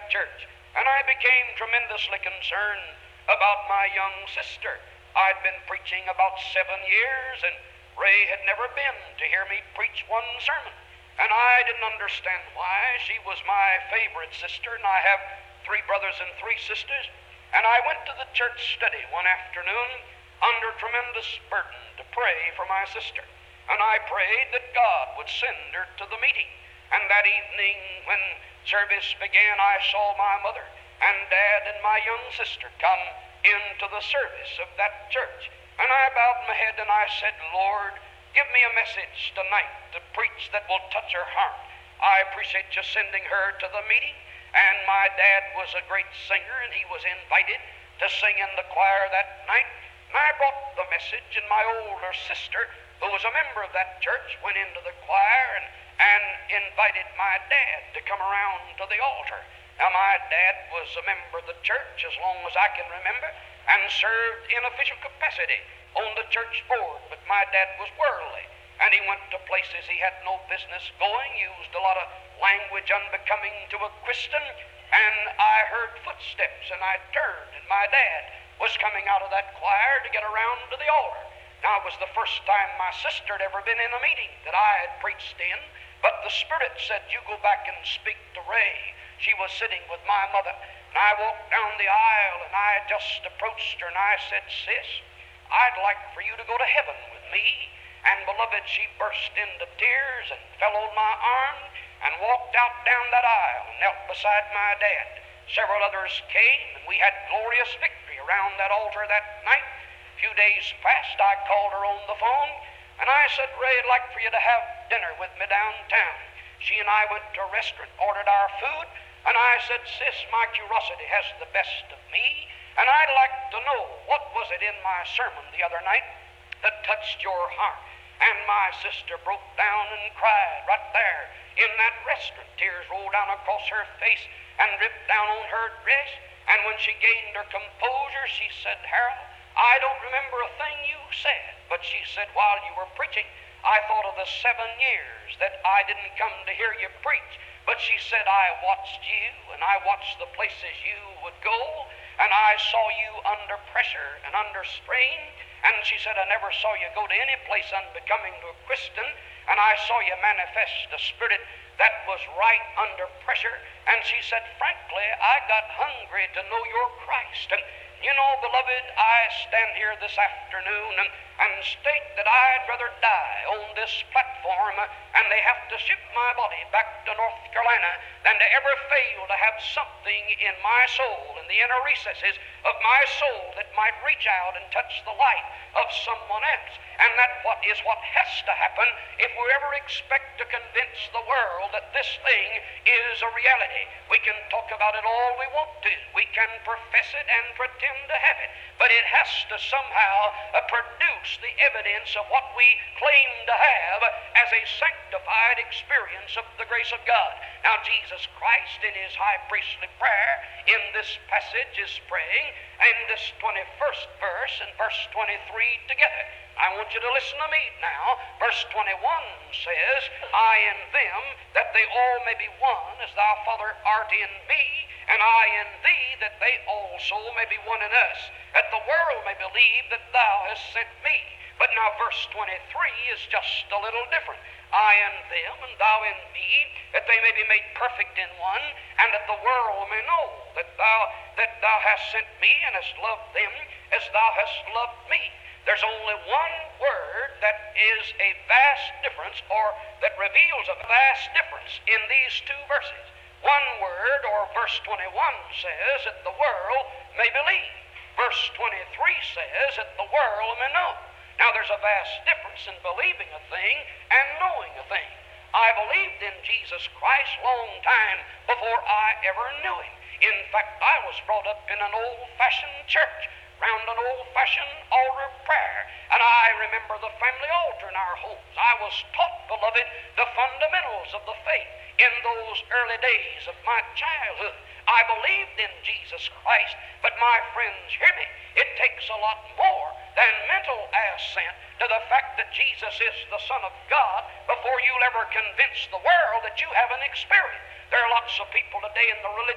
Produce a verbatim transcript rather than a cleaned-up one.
church, and I became tremendously concerned about my young sister. I'd been preaching about seven years, and Ray had never been to hear me preach one sermon. And I didn't understand why. She was my favorite sister, and I have three brothers and three sisters. And I went to the church study one afternoon under tremendous burden to pray for my sister. And I prayed that God would send her to the meeting. And that evening when service began, I saw my mother and Dad and my young sister come into the service of that church. And I bowed my head and I said, Lord, give me a message tonight to preach that will touch her heart. I appreciate you sending her to the meeting. And my dad was a great singer, and he was invited to sing in the choir that night. And I brought the message, and my older sister, who was a member of that church, went into the choir and, and invited my dad to come around to the altar. Now, my dad was a member of the church as long as I can remember, and served in official capacity on the church board, but my dad was worldly, and he went to places he had no business going, used a lot of language unbecoming to a Christian, and I heard footsteps, and I turned, and my dad was coming out of that choir to get around to the altar. Now, it was the first time my sister had ever been in a meeting that I had preached in, but the Spirit said, you go back and speak to Ray. She was sitting with my mother, and I walked down the aisle, and I just approached her, and I said, Sis, I'd like for you to go to heaven with me. And beloved, she burst into tears and fell on my arm and walked out down that aisle and knelt beside my dad. Several others came, and we had glorious victory around that altar that night. A few days past, I called her on the phone, and I said, Ray, I'd like for you to have dinner with me downtown. She and I went to a restaurant, ordered our food, and I said, Sis, my curiosity has the best of me, and I'd like to know what was it in my sermon the other night that touched your heart. And my sister broke down and cried right there in that restaurant. Tears rolled down across her face and dripped down on her dress. And when she gained her composure, she said, Harold, I don't remember a thing you said, but she said, while you were preaching, I thought of the seven years that I didn't come to hear you preach. But she said, I watched you, and I watched the places you would go, and I saw you under pressure and under strain. And she said, I never saw you go to any place unbecoming to a Christian, and I saw you manifest a spirit that was right under pressure. And she said, frankly, I got hungry to know your Christ. And you know, beloved, I stand here this afternoon and, and state that I'd rather die on this platform and they have to ship my body back to North Carolina than to ever fail to have something in my soul, in the inner recesses of my soul, that might reach out and touch the life of someone else. And that what is what has to happen if we ever expect to convince the world that this thing is a reality. We can talk about it all we want to. We can profess it and pretend to have it. But it has to somehow uh, produce the evidence of what we claim to have as a sanctified experience of the grace of God. Now, Jesus Christ in his high priestly prayer in this passage is praying in this twenty-first verse and verse twenty-three together. I want you to listen to me now. Verse twenty-one says, I in them, that they all may be one, as thou, Father, art in me, and I in thee, that they also may be one in us, that the world may believe that thou hast sent me. But now verse twenty-three is just a little different. I in them, and thou in me, that they may be made perfect in one, and that the world may know that thou, that thou hast sent me, and hast loved them as thou hast loved me. There's only one word that is a vast difference, or that reveals a vast difference in these two verses. One word, or verse twenty-one, says that the world may believe. Verse twenty-three says that the world may know. Now, there's a vast difference in believing a thing and knowing a thing. I believed in Jesus Christ long time before I ever knew him. In fact, I was brought up in an old-fashioned church, round an old-fashioned altar of prayer. And I remember the family altar in our homes. I was taught, beloved, the fundamentals of the faith in those early days of my childhood. I believed in Jesus Christ, but my friends, hear me, it takes a lot more than mental assent to the fact that Jesus is the Son of God before you'll ever convince the world that you have an experience. There are lots of people today in the religion